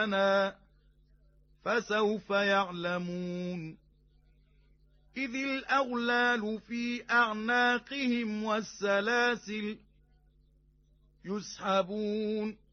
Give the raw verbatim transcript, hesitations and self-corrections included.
لنا فسوف يعلمون إذ الأغلال في أعناقهم والسلاسل يسحبون